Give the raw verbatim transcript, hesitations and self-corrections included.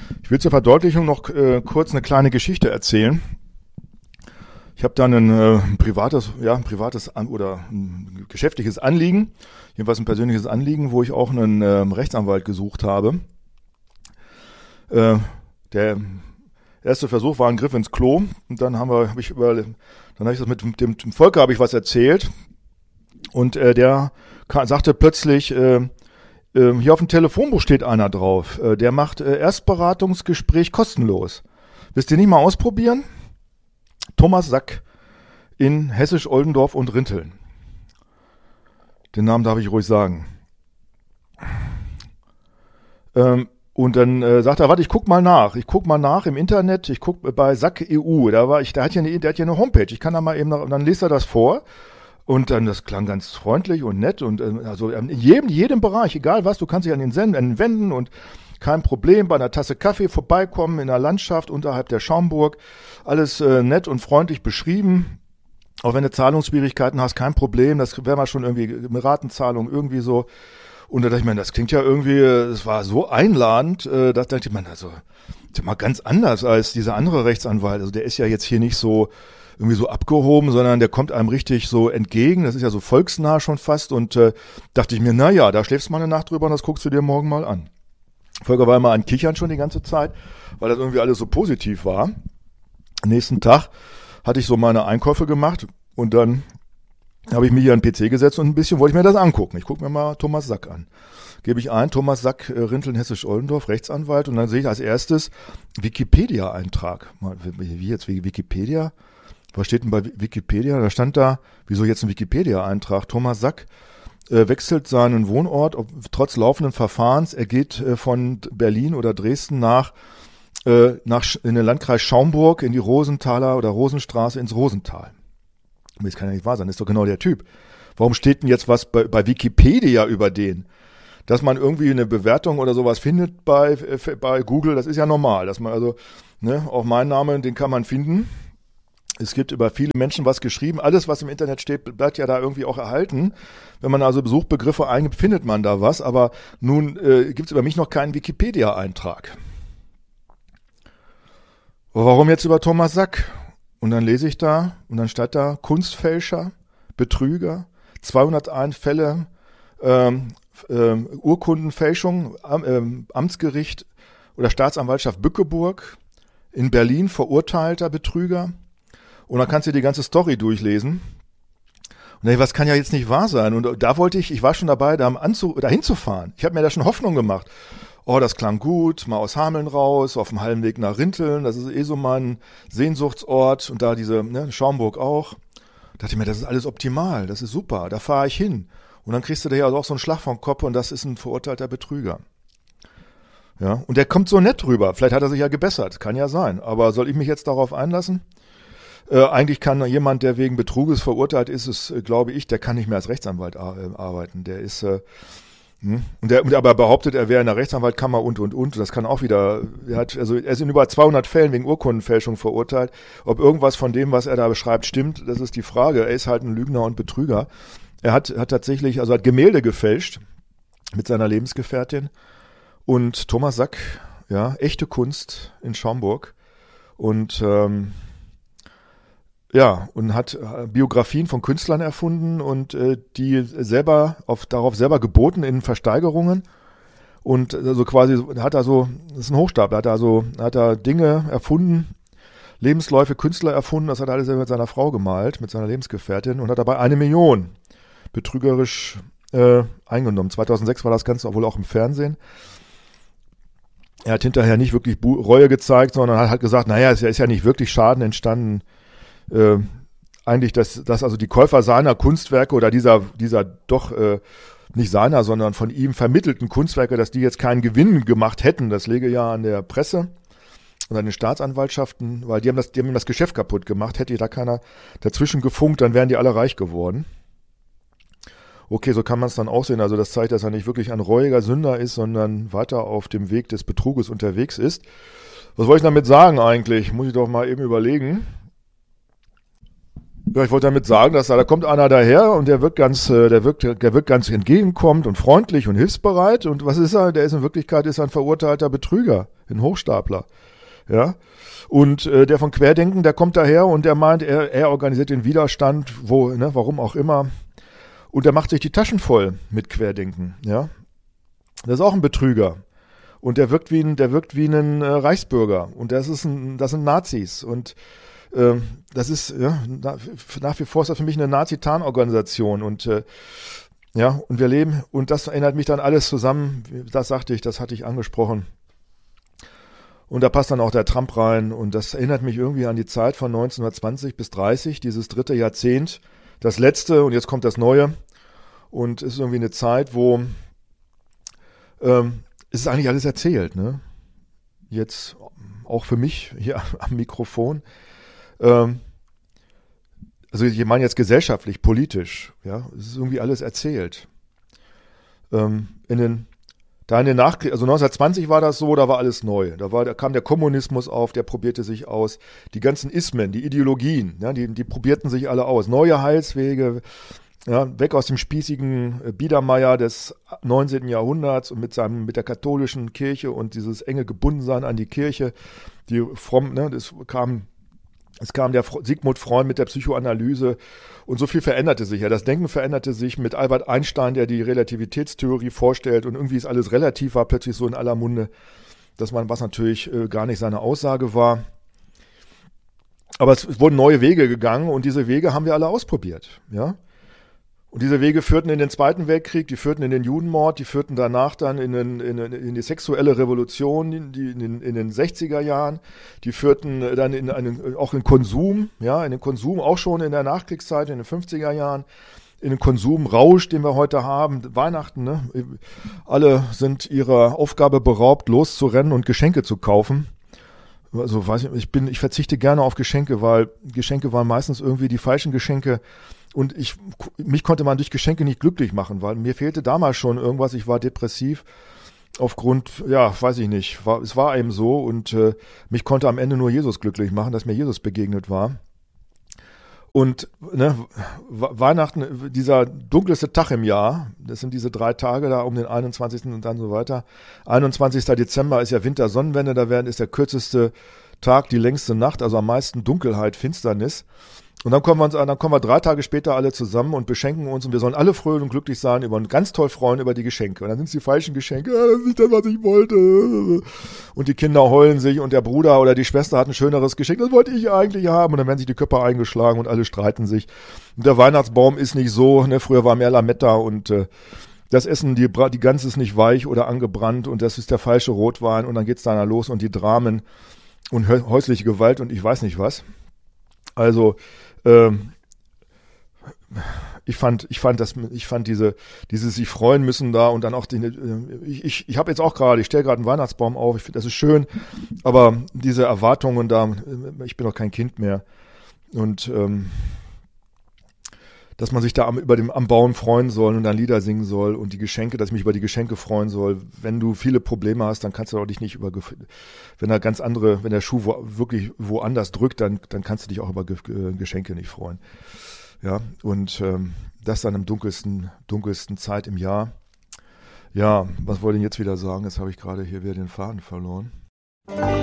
Ich will zur Verdeutlichung noch äh, kurz eine kleine Geschichte erzählen. Ich habe dann ein, äh, ein privates, ja, ein privates an, oder ein geschäftliches Anliegen, jedenfalls ein persönliches Anliegen, wo ich auch einen äh, Rechtsanwalt gesucht habe. Äh, der erste Versuch war ein Griff ins Klo und dann haben wir, hab ich über, dann habe ich das mit dem, dem Volker habe ich was erzählt und äh, der kam, sagte plötzlich, äh, äh, hier auf dem Telefonbuch steht einer drauf, äh, der macht äh, Erstberatungsgespräch kostenlos. Willst du nicht mal ausprobieren? Thomas Sack in Hessisch-Oldendorf und Rinteln. Den Namen darf ich ruhig sagen. Ähm, und dann äh, sagt er, warte, ich guck mal nach. Ich guck mal nach im Internet. Ich guck bei Sack E U. Da war ich, da hat ja eine, der hat ja eine Homepage. Ich kann da mal eben noch, und dann liest er das vor. Und dann, das klang ganz freundlich und nett und äh, also in jedem, jedem Bereich, egal was, du kannst dich an den, Send, an den wenden und kein Problem, bei einer Tasse Kaffee vorbeikommen in der Landschaft unterhalb der Schaumburg. Alles äh, nett und freundlich beschrieben. Auch wenn du Zahlungsschwierigkeiten hast, kein Problem. Das wäre mal schon irgendwie eine Ratenzahlung, irgendwie so. Und da dachte ich mir, das klingt ja irgendwie, es war so einladend, äh, da dachte ich mir, also, das ist mal ganz anders als dieser andere Rechtsanwalt. Also der ist ja jetzt hier nicht so irgendwie so abgehoben, sondern der kommt einem richtig so entgegen. Das ist ja so volksnah schon fast. Und äh, dachte ich mir, na ja, da schläfst du mal eine Nacht drüber und das guckst du dir morgen mal an. Volker war immer an Kichern schon die ganze Zeit, weil das irgendwie alles so positiv war. Am nächsten Tag hatte ich so meine Einkäufe gemacht und dann habe ich mich hier an den P C gesetzt und ein bisschen wollte ich mir das angucken. Ich gucke mir mal Thomas Sack an. Gebe ich ein, Thomas Sack, äh, Rinteln, Hessisch-Oldendorf, Rechtsanwalt und dann sehe ich als erstes Wikipedia-Eintrag. Wie jetzt, wie Wikipedia? Was steht denn bei Wikipedia? Da stand da, wieso jetzt ein Wikipedia-Eintrag? Thomas Sack äh, wechselt seinen Wohnort, ob, trotz laufenden Verfahrens. Er geht äh, von Berlin oder Dresden nach, äh, nach in den Landkreis Schaumburg, in die Rosenthaler oder Rosenstraße ins Rosental. Das kann ja nicht wahr sein, das ist doch genau der Typ. Warum steht denn jetzt was bei, bei Wikipedia über den? Dass man irgendwie eine Bewertung oder sowas findet bei, äh, bei Google, das ist ja normal. Dass man also, ne, auch mein Name, den kann man finden. Es gibt über viele Menschen was geschrieben. Alles, was im Internet steht, bleibt ja da irgendwie auch erhalten. Wenn man also Suchbegriffe eingibt, findet man da was. Aber nun äh, gibt es über mich noch keinen Wikipedia-Eintrag. Aber warum jetzt über Thomas Sack? Und dann lese ich da, und dann steht da Kunstfälscher, Betrüger, zweihunderteins Fälle, ähm, ähm, Urkundenfälschung, am, ähm, Amtsgericht oder Staatsanwaltschaft Bückeburg, in Berlin verurteilter Betrüger. Und dann kannst du die ganze Story durchlesen. Und dann, was kann ja jetzt nicht wahr sein? Und da wollte ich, ich war schon dabei, da anzu, dahin zu fahren. Ich habe mir da schon Hoffnung gemacht. Oh, das klang gut, mal aus Hameln raus, auf dem Hallenweg nach Rinteln, das ist eh so mein Sehnsuchtsort. Und da diese, ne, Schaumburg auch. Da dachte ich mir, das ist alles optimal, das ist super, da fahre ich hin. Und dann kriegst du da ja auch so einen Schlag vom Kopf und das ist ein verurteilter Betrüger. Ja, und der kommt so nett rüber. Vielleicht hat er sich ja gebessert, kann ja sein. Aber soll ich mich jetzt darauf einlassen? Äh, eigentlich kann jemand, der wegen Betruges verurteilt ist, ist, äh, glaube ich, der kann nicht mehr als Rechtsanwalt ar- äh, arbeiten. Der ist, äh, hm? und der, und der aber behauptet, er wäre in der Rechtsanwaltkammer und, und, und. Das kann auch wieder, er hat, also er ist in über zweihundert Fällen wegen Urkundenfälschung verurteilt. Ob irgendwas von dem, was er da beschreibt, stimmt, das ist die Frage. Er ist halt ein Lügner und Betrüger. Er hat, hat tatsächlich, also hat Gemälde gefälscht mit seiner Lebensgefährtin. Und Thomas Sack, ja, echte Kunst in Schaumburg. Und, ähm, ja, und hat äh, Biografien von Künstlern erfunden und äh, die selber auf darauf selber geboten in Versteigerungen und also quasi hat er so, das ist ein Hochstapler, hat er so hat er Dinge erfunden, Lebensläufe Künstler erfunden, das hat er alles mit seiner Frau gemalt, mit seiner Lebensgefährtin und hat dabei eine Million betrügerisch äh, eingenommen. zweitausendsechs war das Ganze wohl auch im Fernsehen. Er hat hinterher nicht wirklich Bu- Reue gezeigt, sondern hat halt gesagt, naja, es ist ja nicht wirklich Schaden entstanden. Äh, eigentlich, dass, dass also die Käufer seiner Kunstwerke oder dieser, dieser doch äh, nicht seiner, sondern von ihm vermittelten Kunstwerke, dass die jetzt keinen Gewinn gemacht hätten. Das läge ja an der Presse und an den Staatsanwaltschaften, weil die haben das, die haben ihm das Geschäft kaputt gemacht. Hätte da keiner dazwischen gefunkt, dann wären die alle reich geworden. Okay, so kann man es dann auch sehen. Also das zeigt, dass er nicht wirklich ein reuiger Sünder ist, sondern weiter auf dem Weg des Betruges unterwegs ist. Was wollte ich damit sagen eigentlich? Muss ich doch mal eben überlegen. Ja, ich wollte damit sagen, dass da, da kommt einer daher und der wirkt ganz, der wirkt, der wirkt ganz entgegenkommend und freundlich und hilfsbereit. Und was ist er? Der ist in Wirklichkeit ist ein verurteilter Betrüger. ein Hochstapler. Ja, und äh, der von Querdenken, der kommt daher und der meint, er, er organisiert den Widerstand, wo, ne, warum auch immer. Und der macht sich die Taschen voll mit Querdenken. Ja, das ist auch ein Betrüger. Und der wirkt wie ein, der wirkt wie ein äh, Reichsbürger. Und das ist ein, das sind Nazis. Und ähm, das ist ja, nach, nach wie vor ist das für mich eine Nazi-Tarnorganisation. Und äh, ja, und wir leben, und das erinnert mich dann alles zusammen. Das sagte ich, das hatte ich angesprochen. Und da passt dann auch der Trump rein. Und das erinnert mich irgendwie an die Zeit von neunzehnhundertzwanzig bis dreißig, dieses dritte Jahrzehnt, das letzte, und jetzt kommt das Neue. Und es ist irgendwie eine Zeit, wo ähm, es ist eigentlich alles erzählt, ne? Jetzt auch für mich hier am Mikrofon. Ähm, also ich meine jetzt gesellschaftlich, politisch, ja, es ist irgendwie alles erzählt. Ähm, in den Da in den Nachkrieg, also neunzehnhundertzwanzig war das so, da war alles neu. Da, war, da kam der Kommunismus auf, der probierte sich aus. Die ganzen Ismen, die Ideologien, ja, die, die probierten sich alle aus. Neue Heilswege, ja, weg aus dem spießigen Biedermeier des neunzehnten Jahrhunderts und mit seinem, mit der katholischen Kirche und dieses enge Gebundensein an die Kirche. Die fromm, ne, das kam, es kam der Sigmund Freud mit der Psychoanalyse. Und so viel veränderte sich ja. Das Denken veränderte sich mit Albert Einstein, der die Relativitätstheorie vorstellt, und irgendwie ist alles relativ, war plötzlich so in aller Munde, dass man, was natürlich äh, gar nicht seine Aussage war. Aber es, es wurden neue Wege gegangen und diese Wege haben wir alle ausprobiert, ja. Und diese Wege führten in den Zweiten Weltkrieg, die führten in den Judenmord, die führten danach dann in, den, in, in die sexuelle Revolution die in, den, in den sechziger Jahren, die führten dann in einen, auch in Konsum, ja, in den Konsum auch schon in der Nachkriegszeit, in den fünfziger Jahren, in den Konsumrausch, den wir heute haben, Weihnachten, ne? Alle sind ihrer Aufgabe beraubt, loszurennen und Geschenke zu kaufen. Also weiß ich, ich bin, ich verzichte gerne auf Geschenke, weil Geschenke waren meistens irgendwie die falschen Geschenke. Und ich, mich konnte man durch Geschenke nicht glücklich machen, weil mir fehlte damals schon irgendwas. Ich war depressiv aufgrund, ja, weiß ich nicht, war, es war eben so, und äh, mich konnte am Ende nur Jesus glücklich machen, dass mir Jesus begegnet war. Und ne, Weihnachten, dieser dunkelste Tag im Jahr, das sind diese drei Tage da um den einundzwanzigsten und dann so weiter. einundzwanzigsten Dezember ist ja Wintersonnenwende, da werden, ist der kürzeste Tag, die längste Nacht, also am meisten Dunkelheit, Finsternis. Und dann kommen wir uns an, dann kommen wir drei Tage später alle zusammen und beschenken uns, und wir sollen alle fröhlich und glücklich sein über und ganz toll freuen über die Geschenke. Und dann sind es die falschen Geschenke, ah, das ist nicht das, was ich wollte. Und die Kinder heulen sich und der Bruder oder die Schwester hat ein schöneres Geschenk, das wollte ich eigentlich haben. Und dann werden sich die Köpfe eingeschlagen und alle streiten sich. Und der Weihnachtsbaum ist nicht so, ne, früher war mehr Lametta und äh, das Essen, die, die Gans ist nicht weich oder angebrannt und das ist der falsche Rotwein, und dann geht's da los und die Dramen und häusliche Gewalt und ich weiß nicht was. Also ähm, ich fand, ich fand das, ich fand diese, dieses sich freuen müssen da und dann auch die, ich, ich, ich habe jetzt auch gerade, ich stelle gerade einen Weihnachtsbaum auf, ich finde, das ist schön, aber diese Erwartungen da, ich bin doch kein Kind mehr, und ähm, dass man sich da am, über dem, am Baum freuen soll und dann Lieder singen soll und die Geschenke, dass ich mich über die Geschenke freuen soll. Wenn du viele Probleme hast, dann kannst du doch dich nicht über, wenn da ganz andere, wenn der Schuh wo, wirklich woanders drückt, dann, dann kannst du dich auch über Geschenke nicht freuen. Ja, und ähm, das dann im dunkelsten, dunkelsten Zeit im Jahr. Ja, was wollte ich jetzt wieder sagen? Jetzt habe ich gerade hier wieder den Faden verloren.